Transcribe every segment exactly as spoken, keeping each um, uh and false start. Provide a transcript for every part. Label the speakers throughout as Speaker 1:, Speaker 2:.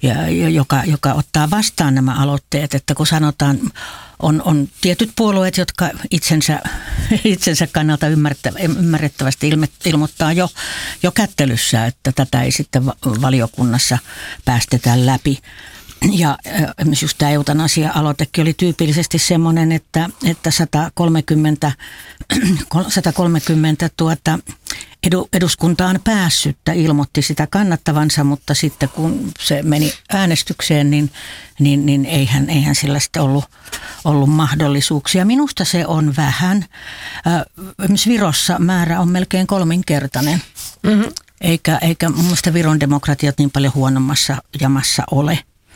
Speaker 1: ja, joka, joka ottaa vastaan nämä aloitteet, että kun sanotaan, on, on tietyt puolueet, jotka itsensä, itsensä kannalta ymmärrettävästi ilmoittaa jo, jo kättelyssä, että tätä ei sitten valiokunnassa päästetä läpi. Ja esimerkiksi just tämä eutanasia-aloitekin oli tyypillisesti semmoinen, että, että sata kolmekymmentä, sata kolmekymmentä tuota edu, eduskuntaan päässyttä ilmoitti sitä kannattavansa, mutta sitten kun se meni äänestykseen, niin, niin, niin eihän, eihän sillä sitten ollut, ollut mahdollisuuksia. Minusta se on vähän. Esimerkiksi Virossa määrä on melkein kolminkertainen, mm-hmm. eikä, eikä mun mielestä Viron demokratiat niin paljon huonommassa jamassa ole.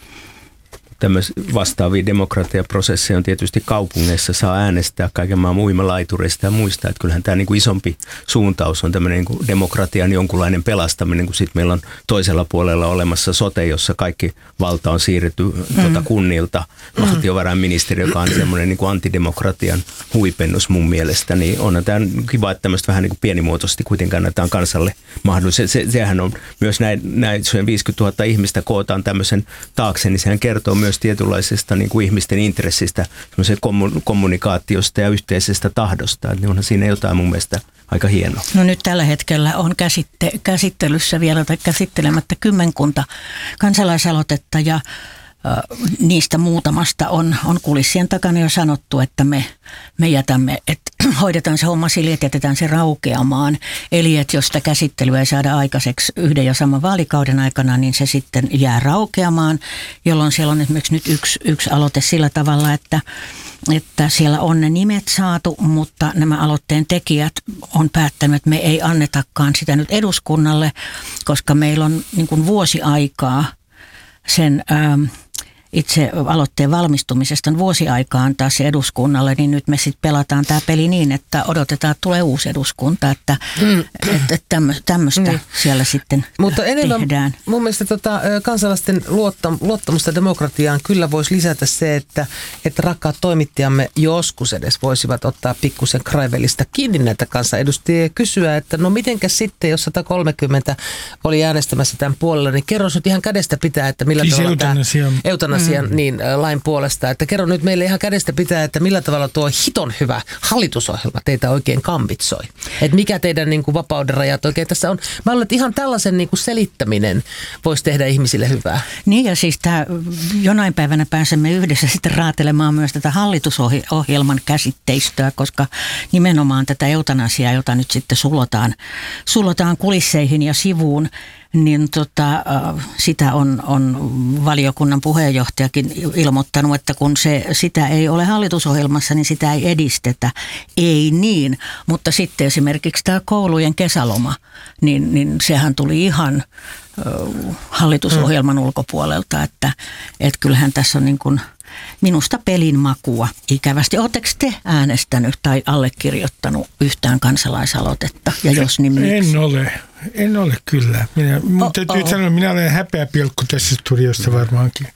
Speaker 2: Tämmöisiä vastaavia demokratiaprosesseja on tietysti kaupungeissa, saa äänestää kaiken maan uimalaitureista ja muista. Että kyllähän tämä niin kuin isompi suuntaus on tämmöinen niin kuin demokratian jonkunlainen pelastaminen, kun sitten meillä on toisella puolella olemassa sote, jossa kaikki valta on siirretty mm. tuota kunnilta. Valtiovarainministeri, joka on semmoinen niin kuin antidemokratian huipennus mun mielestä, niin onhan tämä kiva, että tämmöistä vähän niin kuin pienimuotoisesti kuitenkin annetaan kansalle mahdollisuus. Se, sehän on myös näin, näin viisikymmentätuhatta ihmistä kootaan tämmöisen taakse, niin sehän kertoo myös tietynlaisesta niin kuin ihmisten intressistä, kommunikaatiosta ja yhteisestä tahdosta. Että onhan siinä jotain mun mielestä aika hienoa.
Speaker 1: No nyt tällä hetkellä on käsitte, käsittelyssä vielä tai käsittelemättä kymmenkunta kansalaisaloitetta ja äh, niistä muutamasta on, on kulissien takana jo sanottu, että me, me jätämme, että hoidetaan se homma sille, että jätetään se raukeamaan. Eli että jos sitä käsittelyä ei saada aikaiseksi yhden ja saman vaalikauden aikana, niin se sitten jää raukeamaan, jolloin siellä on esimerkiksi nyt yksi, yksi aloite sillä tavalla, että, että siellä on ne nimet saatu, mutta nämä aloitteen tekijät on päättänyt, että me ei annetakaan sitä nyt eduskunnalle, koska meillä on niin kuin vuosi aikaa sen Ähm, itse aloitteen valmistumisesta on vuosi aikaa antaa se eduskunnalle, niin nyt me sitten pelataan tämä peli niin, että odotetaan, että tulee uusi eduskunta, että mm. et, et tämmöistä mm. siellä sitten
Speaker 3: Mutta enemmän
Speaker 1: tehdään.
Speaker 3: Mun mielestä tota, kansalaisten luottam, luottamusta demokratiaan kyllä voisi lisätä se, että, että rakkaat toimittajamme joskus edes voisivat ottaa pikkusen kraivelista kiinni näitä kansanedustajia ja kysyä, että no mitenkäs sitten, jos sata kolmekymmentä oli äänestämässä tämän puolella, niin kerro nyt ihan kädestä pitää, että millä siis tavalla tämä eutanasia Mm. niin lain puolesta, että kerro nyt meille ihan kädestä pitää, että millä tavalla tuo hiton hyvä hallitusohjelma teitä oikein kampitsoi. Että mikä teidän niin kuin vapauden rajat oikein tässä on. Mä luulen, että ihan tällaisen niin kuin selittäminen voisi tehdä ihmisille hyvää.
Speaker 1: Niin ja siis tämä, jonain päivänä pääsemme yhdessä sitten raatelemaan myös tätä hallitusohjelman käsitteistöä, koska nimenomaan tätä eutanasiaa, jota nyt sitten sulotaan, sulotaan kulisseihin ja sivuun, niin tota, sitä on, on valiokunnan puheenjohtajakin ilmoittanut, että kun se, sitä ei ole hallitusohjelmassa, niin sitä ei edistetä. Ei niin, mutta sitten esimerkiksi tämä koulujen kesäloma, niin, niin sehän tuli ihan hallitusohjelman ulkopuolelta, että, että kyllähän tässä on niin kuin minusta pelin makua ikävästi. Oletteko te äänestänyt tai allekirjoittanut yhtään kansalaisaloitetta? Ja jos niin miksi?
Speaker 4: En ole. En ole kyllä. Minä, oh, täytyy oh. sanoa, minä olen häpeäpilkku tässä studiossa varmaankin.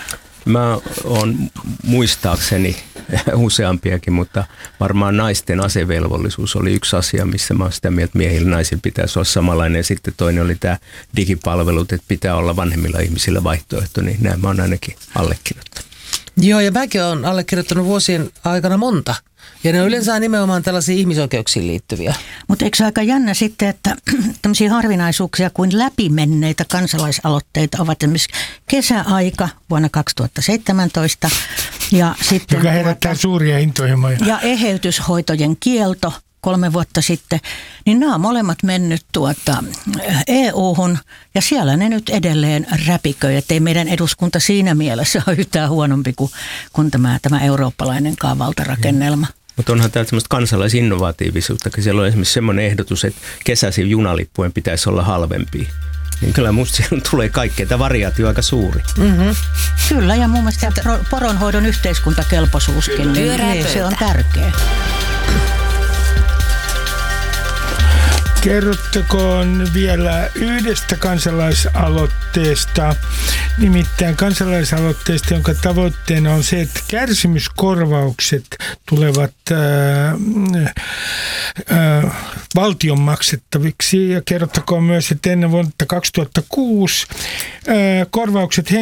Speaker 2: Mä oon muistaakseni useampiakin, mutta varmaan naisten asevelvollisuus oli yksi asia, missä mä oon sitä mieltä, että miehillä naisilla pitäisi olla samanlainen. Ja sitten toinen oli tämä digipalvelut, että pitää olla vanhemmilla ihmisillä vaihtoehto, niin näin mä oon ainakin allekirjoittanut.
Speaker 3: Joo, ja mäkin olen allekirjoittanut vuosien aikana monta. Ja ne on yleensä nimenomaan tällaisia ihmisoikeuksiin liittyviä.
Speaker 1: Mutta eikö se aika jännä sitten, että tämmöisiä harvinaisuuksia kuin läpimenneitä kansalaisaloitteita ovat esimerkiksi kesäaika vuonna kaksituhattaseitsemäntoista. Ja sitten
Speaker 4: joka herättää vuotta, suuria intohimoja.
Speaker 1: Ja eheytyshoitojen kielto kolme vuotta sitten, niin nämä on molemmat mennyt tuota E U-hun ja siellä ne nyt edelleen räpiköi, ettei meidän eduskunta siinä mielessä ole yhtään huonompi kuin, kuin tämä, tämä eurooppalainen valtarakennelma.
Speaker 2: Mutta onhan täällä semmoista kansalaisinnovatiivisuutta, kun siellä on esimerkiksi semmoinen ehdotus, että kesäisin junalippujen pitäisi olla halvempia. Niin kyllä musta siellä tulee kaikkea. Tämä variaatio on aika suuri.
Speaker 1: Mm-hmm. Kyllä, ja mun mielestä poronhoidon yhteiskuntakelpoisuuskin, niin, niin se on tärkeä.
Speaker 4: Kerrottakoon vielä yhdestä kansalaisaloitteesta, nimittäin kansalaisaloitteesta, jonka tavoitteena on se, että kärsimyskorvaukset tulevat ää, ää, valtion maksettaviksi. Ja kerrottakoon myös, että ennen vuonna kaksituhattakuusi ää, korvaukset